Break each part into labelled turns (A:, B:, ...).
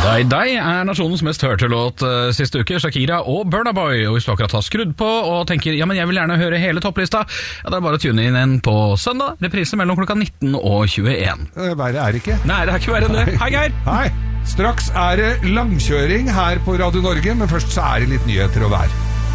A: Die Die er nasjonens mest hørte låt siste uke, Shakira og Burna Boy. Og hvis du akkurat har skrudd på og tenker ja, men jeg vil gjerne høre hele topplista, ja, det er bare å tune inn en på søndag. Reprise mellom klokka 19 og 21.
B: Verre er det ikke.
A: Nei, det er ikke verre enn det. Hei, Geir!
B: Hei! Straks er det langkjøring her på Radio Norge, men først så er det litt nyheter og vær.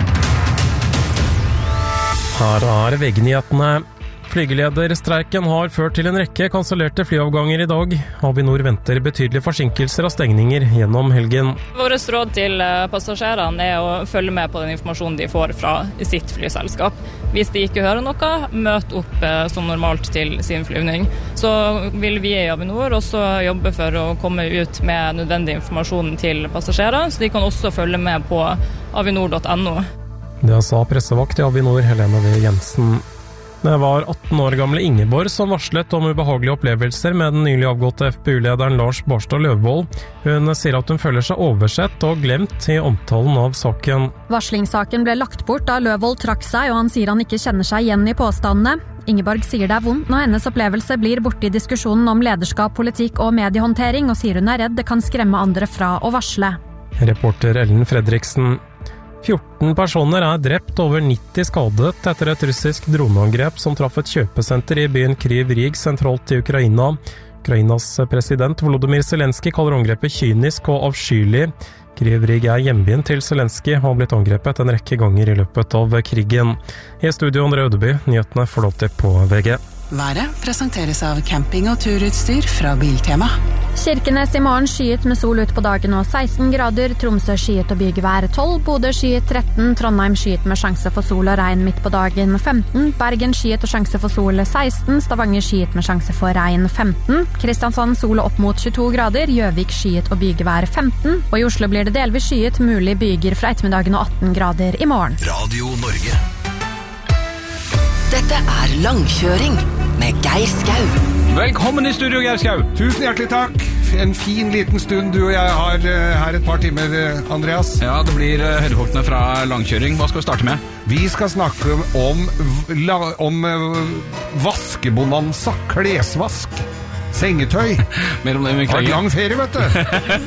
C: Her er VG-nyhetene. Flygelederstreiken har ført til en rekke kansellerte flyavganger i dag. Avinor venter betydelige forsinkelser av stengninger gjennom helgen.
D: Vårt råd til passasjerene er å følge med på den informasjonen de får fra sitt flyselskap. Hvis de ikke hører noe, møt opp som normalt til sin flyvning. Så vil vi i Avinor også jobbe for å komme ut med nødvendig informasjon til passasjerer, så de kan også følge med på avinor.no.
C: Det sa pressevakt i Avinor, Helene V. Jensen. Det var 18 år gamle Ingeborg som varslet om ubehagelige opplevelser med den nylig avgåtte FPU-lederen Lars Barstad Løvvold. Hun sier at hun føler seg oversett og glemt i omtalen av saken.
E: Varslingssaken ble lagt bort da Løvvold trakk seg, og han sier han ikke kjenner seg igjen i påstandene. Ingeborg sier det er vondt når hennes opplevelse blir borte i diskusjonen om lederskap, politikk og mediehåndtering, og sier hun er redd det kan skremme andre fra å varsle.
C: Reporter Ellen Fredriksen. 14 personer er drept, over 90 skadet etter et russisk droneangrep som traff et kjøpesenter i byen Kryv Rig sentralt i Ukraina. Ukrainas president Volodymyr Zelensky kaller angrepet kynisk og avskyelig. Kryv Rig er hjembyen til Zelensky og har blitt angrepet en rekke ganger i løpet av krigen. I studio André Ødeby, nyhetene får du alltid på VG.
F: Været presenteres av camping- og turutstyr fra Biltema.
E: Kirkenes i morgen skyet med sol ut på dagen og 16 grader, Tromsø skyet og bygevær 12, Bodø skyet 13, Trondheim skyet med sjanse for sol og regn midt på dagen 15, Bergen skyet og sjanse for sol 16, Stavanger skyet med sjanse for regn 15, Kristiansand sol opp mot 22 grader, Gjøvik skyet og bygevær 15, og i Oslo blir det delvis skyet, mulig byger fra ettermiddagen og 18 grader i morgen.
G: Radio Norge.
F: Dette er langkjøring med Geir Skau.
A: Velkommen i studio, Geir Skau.
B: Tusen hjertelig takk. En fin liten stund du og jeg har her et par timer, Andreas.
A: Ja, det blir høydepunktene fra langkjøring. Hva skal vi starte med?
B: Vi skal snakke om vaskebonanza, klesvask, sengetøy.
A: Mer om det vi
B: Har lang ferie, vet du.